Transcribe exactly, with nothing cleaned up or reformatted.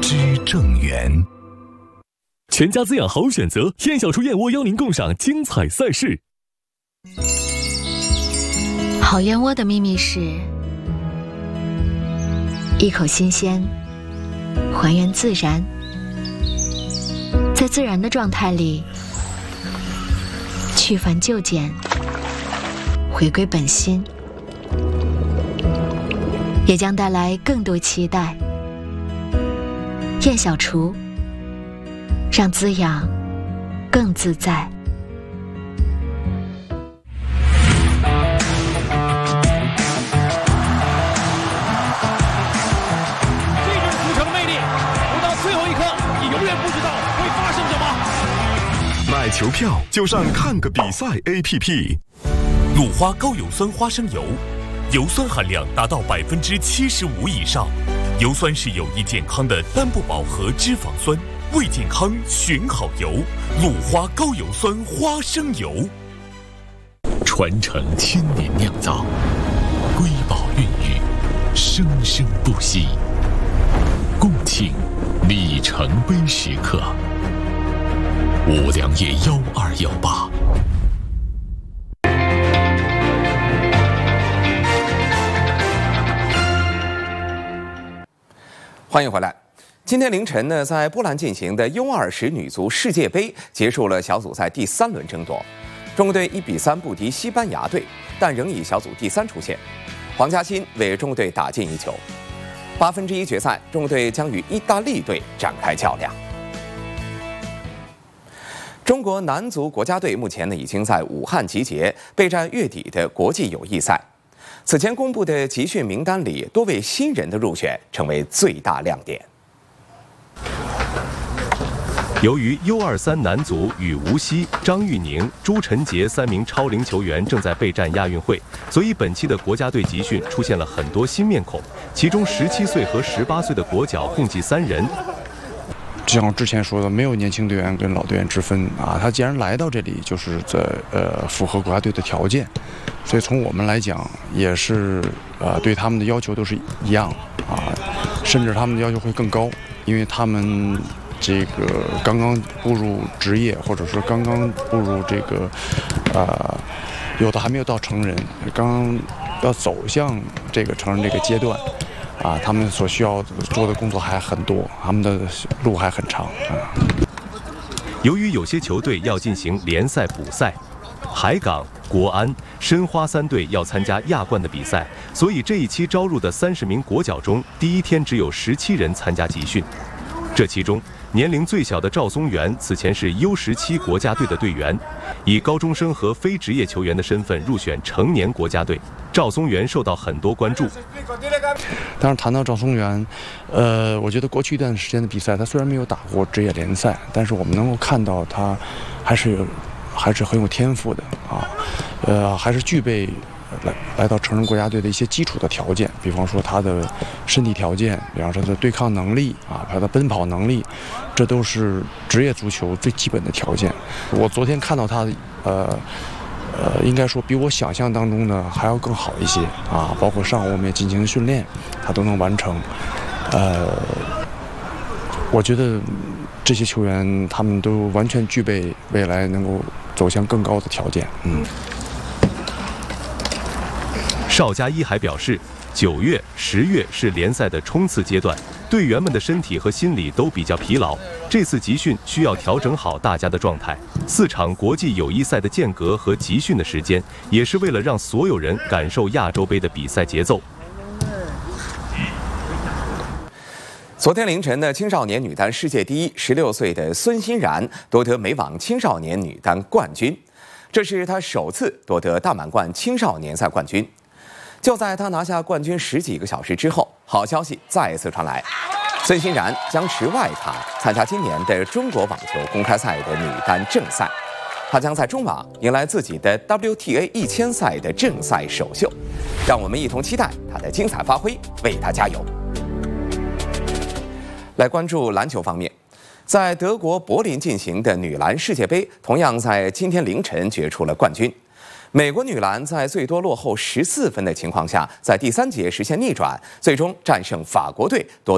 施正源。 全家滋养好选择，燕小厨燕窝邀您共赏精彩赛事。 好燕窝的秘密是一口新鲜，还原自然，在自然的状态里去繁就简，回归本心，也将带来更多期待。燕小厨，让滋养更自在。 这种足球的魅力，不到最后一刻，你永远不知道会发生什么。 买球票就上看个比赛 A P P。 鲁花高油酸花生油，油酸含量达到百分之七十五以上，油酸是有益健康的单不饱和脂肪酸，为健康选好油。鲁花高油酸花生油，传承千年酿造，瑰宝孕育，生生不息。共庆里程碑时刻，五粮液幺二幺八。 欢迎回来。今天凌晨呢，在波兰进行的 U 二十女足世界杯结束了小组赛第三轮争夺，中国队一比三不敌西班牙队，但仍以小组第三出现。黄嘉欣为中国队打进一球。八分之一决赛，中国队将与意大利队展开较量。中国男足国家队目前呢已经在武汉集结，备战月底的国际友谊赛。此前公布的集训名单里，多位新人的入选成为最大亮点。 由于 U 二三男足与吴曦、张玉宁、朱晨杰三名超龄球员正在备战亚运会，所以本期的国家队集训出现了很多新面孔，其中十七岁和十八岁的国脚共计三人。 就像之前说的，没有年轻队员跟老队员之分啊。他既然来到这里，就是在呃符合国家队的条件，所以从我们来讲，也是呃对他们的要求都是一样啊，甚至他们的要求会更高，因为他们这个刚刚步入职业，或者说刚刚步入这个呃有的还没有到成人，刚刚要走向这个成人这个阶段。啊，他们所需要做的工作还很多，他们的路还很长啊。 由于有些球队要进行联赛补赛，海港、国安、申花三队要参加亚冠的比赛，所以这一期招入的三十名国脚中，第一天只有十七人参加集训。这其中，年龄最小的赵松元此前是 U 十七国家队的队员，以高中生和非职业球员的身份入选成年国家队。赵松元受到很多关注。 当然，谈到赵松元，呃，我觉得过去一段时间的比赛，他虽然没有打过职业联赛，但是我们能够看到他还是有，还是很有天赋的啊，呃，还是具备来来到成人国家队的一些基础的条件，比方说他的身体条件，比方说他的对抗能力啊，他的奔跑能力，这都是职业足球最基本的条件。我昨天看到他，呃。呃，应该说比我想象当中的还要更好一些啊！包括上午我们也进行训练，他都能完成。呃，我觉得这些球员他们都完全具备未来能够走向更高的条件。嗯。 邵佳一还表示，九月、十月是联赛的冲刺阶段，队员们的身体和心理都比较疲劳。这次集训需要调整好大家的状态。四场国际友谊赛的间隔和集训的时间，也是为了让所有人感受亚洲杯的比赛节奏。 昨天凌晨的青少年女单世界第一，十六岁的孙欣然夺得美网青少年女单冠军，这是她首次夺得大满贯青少年赛冠军。就在她拿下冠军十几个小时之后，好消息再次传来。孙欣然将持外卡参加今年的中国网球公开赛的女单正赛，她将在中网迎来自己的 W T A 一千赛的正赛首秀，让我们一同期待她的精彩发挥，为她加油。来关注篮球方面，在德国柏林进行的女篮世界杯，同样在今天凌晨决出了冠军。美国女篮在最多落后十四分的情况下，在第三节实现逆转，最终战胜法国队夺。